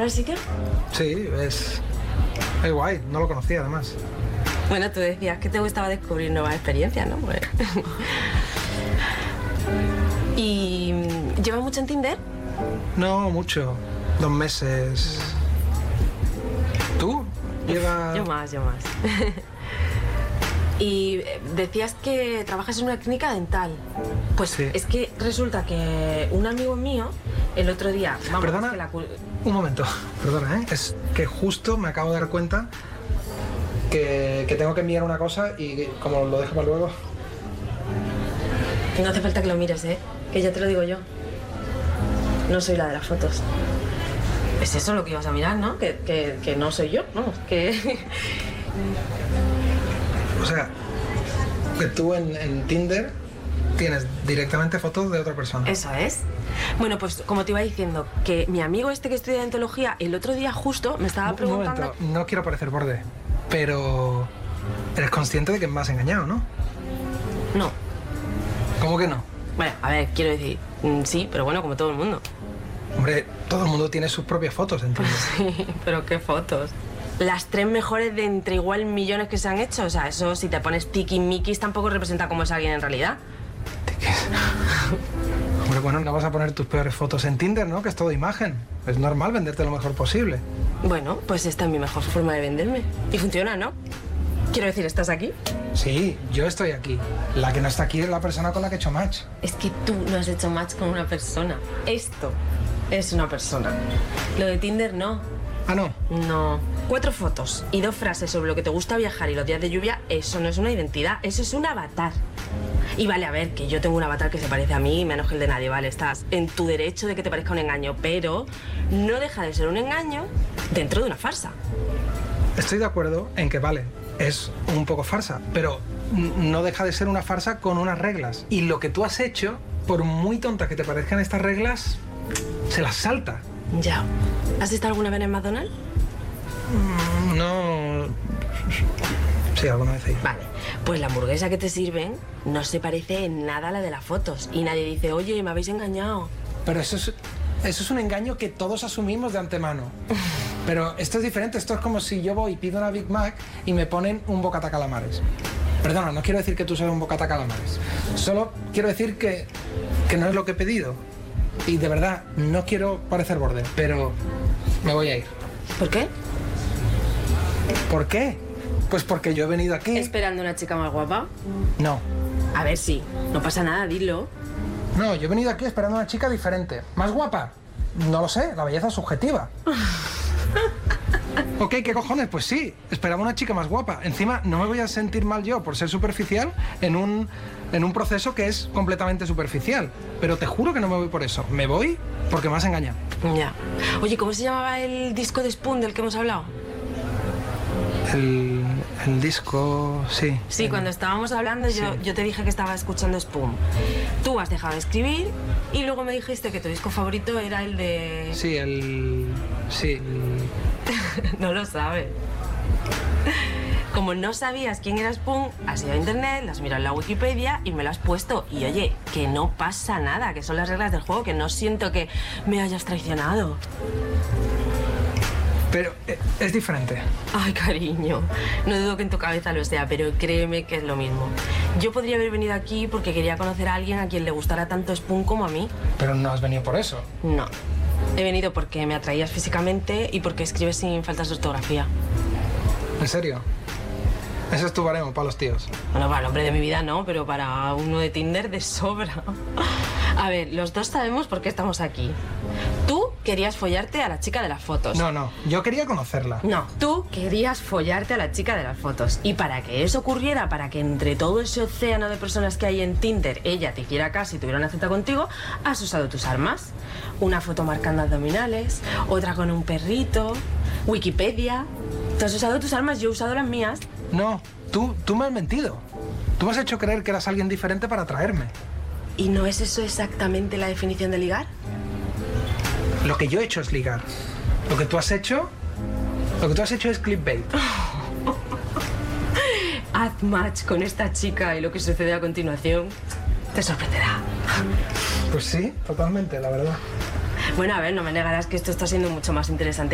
el sitio? Sí, es guay, no lo conocía además. Bueno, tú decías que te gustaba descubrir nuevas experiencias, ¿no? Pues... ¿Y llevas mucho en Tinder? No, mucho. 2 meses. ¿Tú? Yo más. Y decías que trabajas en una clínica dental. Pues sí. Es que resulta que un amigo mío, el otro día... Perdona, un momento. Perdona, ¿eh? Es que justo me acabo de dar cuenta que tengo que enviar una cosa y como lo dejo para luego... No hace falta que lo mires, ¿eh? Que ya te lo digo yo. No soy la de las fotos. Es eso lo que ibas a mirar, ¿no? Que no soy yo, ¿no? Que... O sea, que tú en Tinder tienes directamente fotos de otra persona. Eso es. Bueno, pues como te iba diciendo, que mi amigo este que estudia dentología, el otro día justo me estaba preguntando... Un momento, no quiero parecer borde, pero eres consciente de que me has engañado, ¿no? No. ¿Cómo que no? Bueno, a ver, quiero decir, sí, pero bueno, como todo el mundo. Hombre, todo el mundo tiene sus propias fotos en Tinder. Sí, pero ¿qué fotos? Las 3 mejores de entre igual millones que se han hecho. O sea, eso si te pones tiquismiquis tampoco representa cómo es alguien en realidad. ¿Tiquis? Hombre, bueno, no vas a poner tus peores fotos en Tinder, ¿no? Que es todo imagen. Es normal venderte lo mejor posible. Bueno, pues esta es mi mejor forma de venderme. Y funciona, ¿no? Quiero decir, ¿estás aquí? Sí, yo estoy aquí. La que no está aquí es la persona con la que he hecho match. Es que tú no has hecho match con una persona. Esto es una persona. Lo de Tinder no. ¿Ah, no? No. 4 fotos y 2 frases sobre lo que te gusta viajar y los días de lluvia, eso no es una identidad, eso es un avatar. Y vale, a ver, que yo tengo un avatar que se parece a mí, menos que el de nadie, vale, estás en tu derecho de que te parezca un engaño, pero no deja de ser un engaño dentro de una farsa. Estoy de acuerdo en que, vale, es un poco farsa, pero no deja de ser una farsa con unas reglas. Y lo que tú has hecho, por muy tontas que te parezcan estas reglas, se las salta. Ya. ¿Has estado alguna vez en McDonald's? No... Sí, alguna vez ahí. Vale, pues la hamburguesa que te sirven no se parece en nada a la de las fotos. Y nadie dice, oye, me habéis engañado. Pero eso es un engaño que todos asumimos de antemano. Pero esto es diferente, esto es como si yo voy y pido una Big Mac y me ponen un bocata calamares. Perdona, no quiero decir que tú seas un bocata calamares. Solo quiero decir que no es lo que he pedido. Y de verdad, no quiero parecer borde, pero me voy a ir. ¿Por qué? ¿Por qué? Pues porque yo he venido aquí... ¿Esperando a una chica más guapa? No. A ver, sí. No pasa nada, dilo. No, yo he venido aquí esperando a una chica diferente. ¿Más guapa? No lo sé, la belleza es subjetiva. Ok, ¿qué cojones? Pues sí, esperaba una chica más guapa. Encima, no me voy a sentir mal yo por ser superficial en un proceso que es completamente superficial. Pero te juro que no me voy por eso. Me voy porque me has engañado. Ya. Oye, ¿cómo se llamaba el disco de Spoon del que hemos hablado? El disco... sí. Sí, cuando estábamos hablando yo te dije que estaba escuchando Spoon. Tú has dejado de escribir y luego me dijiste que tu disco favorito era el de... Sí, sí. No lo sabes. Como no sabías quién era Spoon, has ido a internet, lo has mirado en la Wikipedia y me lo has puesto. Y oye, que no pasa nada, que son las reglas del juego, que no siento que me hayas traicionado. Pero es diferente. Ay, cariño, no dudo que en tu cabeza lo sea, pero créeme que es lo mismo. Yo podría haber venido aquí porque quería conocer a alguien a quien le gustara tanto Spoon como a mí. Pero no has venido por eso. No. He venido porque me atraías físicamente y porque escribes sin faltas de ortografía. ¿En serio? Ese es tu baremo para los tíos. Bueno, para el hombre de mi vida no, pero para uno de Tinder de sobra. A ver, los dos sabemos por qué estamos aquí. Tú querías follarte a la chica de las fotos. No, yo quería conocerla. No, tú querías follarte a la chica de las fotos. Y para que eso ocurriera, para que entre todo ese océano de personas que hay en Tinder ella te hiciera caso y tuviera una cita contigo, has usado tus armas. Una foto marcando abdominales, otra con un perrito, Wikipedia. Tú has usado tus armas, yo he usado las mías. No, tú me has mentido. Tú me has hecho creer que eras alguien diferente para atraerme. ¿Y no es eso exactamente la definición de ligar? Lo que yo he hecho es ligar. Lo que tú has hecho es clickbait. Haz match con esta chica y lo que sucede a continuación te sorprenderá. Pues sí, totalmente, la verdad. Bueno, a ver, no me negarás que esto está siendo mucho más interesante